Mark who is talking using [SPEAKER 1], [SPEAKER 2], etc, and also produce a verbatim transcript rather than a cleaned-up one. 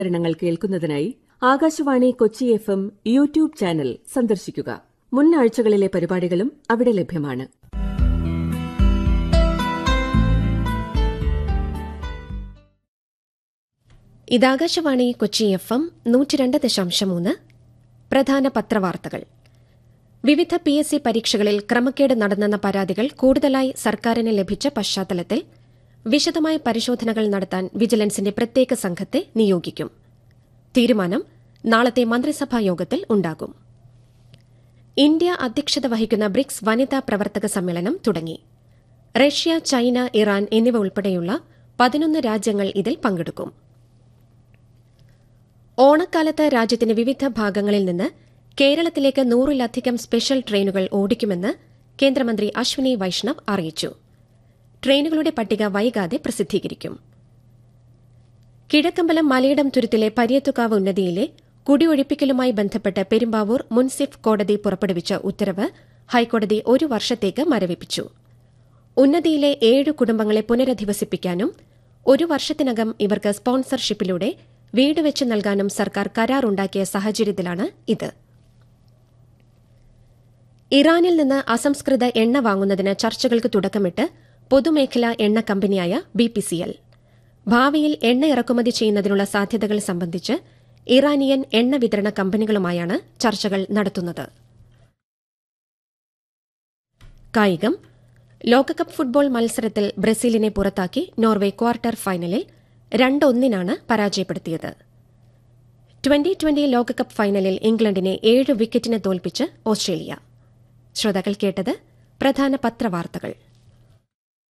[SPEAKER 1] വിവരണങ്ങൾ കേൾക്കുന്നതിനായി Akashvani Kochi F M YouTube channel സന്ദർശിക്കുക. മുൻ ആഴ്ചകളിലെ പരിപാടികളും അവിടെ ലഭ്യമാണ്.
[SPEAKER 2] ഇതാകാശവാണി കൊച്ചി എഫ് എം നൂറ്റി രണ്ട് ദശാംശം മൂന്ന്. പ്രധാന പത്രവാർത്തകൾ. വിവിധ പി എസ് സി പരീക്ഷകളിൽ ക്രമക്കേട് നടന്നെന്ന പരാതികൾ കൂടുതലായി സർക്കാരിന് ലഭിച്ച പശ്ചാത്തലത്തിൽ വിശദമായ പരിശോധനകൾ നടത്താൻ വിജിലൻസിന്റെ പ്രത്യേക സംഘത്തെ നിയോഗിക്കും. തീരുമാനം നാളത്തെ മന്ത്രിസഭാ യോഗത്തിൽ ഉണ്ടാകും. ഇന്ത്യ അധ്യക്ഷത വഹിക്കുന്ന ബ്രിക്സ് വനിതാ പ്രവർത്തക സമ്മേളനം തുടങ്ങി. റഷ്യ, ചൈന, ഇറാൻ എന്നിവ ഉൾപ്പെടെയുള്ള പതിനൊന്ന് രാജ്യങ്ങൾ ഇതിൽ പങ്കെടുക്കും. ഓണക്കാലത്ത് രാജ്യത്തിന്റെ വിവിധ ഭാഗങ്ങളിൽ നിന്ന് കേരളത്തിലേക്ക് നൂറിലധികം സ്പെഷ്യൽ ട്രെയിനുകൾ ഓടിക്കുമെന്ന് കേന്ദ്രമന്ത്രി അശ്വിനി വൈഷ്ണവ് അറിയിച്ചു. ട്രെയിനുകളുടെ പട്ടിക വൈകാതെ പ്രസിദ്ധീകരിക്കും. കിഴക്കമ്പലം മലയിടം തുരുത്തിലെ പരിയത്തുകാവ് ഉന്നതിയിലെ കുടിയൊഴിപ്പിക്കലുമായി ബന്ധപ്പെട്ട് പെരുമ്പാവൂർ മുൻസിഫ് കോടതി പുറപ്പെടുവിച്ച ഉത്തരവ് ഹൈക്കോടതി ഒരു വർഷത്തേക്ക് മരവിപ്പിച്ചു. ഉന്നതിയിലെ ഏഴ് കുടുംബങ്ങളെ പുനരധിവസിപ്പിക്കാനും ഒരു വർഷത്തിനകം ഇവർക്ക് സ്പോൺസർഷിപ്പിലൂടെ വീട് വെച്ച് നൽകാനും സർക്കാർ കരാറുണ്ടാക്കിയ സാഹചര്യത്തിലാണ് ഇത്. ഇറാനിൽ നിന്ന് അസംസ്കൃത എണ്ണ വാങ്ങുന്നതിന് ചർച്ചകൾക്ക് തുടക്കമിട്ട് പൊതുമേഖലാ എണ്ണ കമ്പനിയായ ബി പി സി എൽ. ഭാവിയിൽ എണ്ണ ഇറക്കുമതി ചെയ്യുന്നതിനുള്ള സാധ്യതകൾ സംബന്ധിച്ച് ഇറാനിയൻ എണ്ണ വിതരണ കമ്പനികളുമായാണ് ചർച്ചകൾ നടത്തുന്നത്. കായികം. ലോകകപ്പ് ഫുട്ബോൾ മത്സരത്തിൽ ബ്രസീലിനെ പുറത്താക്കി നോർവെ ക്വാർട്ടർ ഫൈനലിൽ രണ്ടൊന്നിനാണ് പരാജയപ്പെടുത്തിയത്. ട്വന്റി ട്വന്റി ലോകകപ്പ് ഫൈനലിൽ ഇംഗ്ലണ്ടിനെ ഏഴ് വിക്കറ്റിന് തോൽപ്പിച്ച് ഓസ്ട്രേലിയ. ശ്രോതാക്കൾ കേട്ടത് പ്രധാന പത്രവാർത്തകൾ.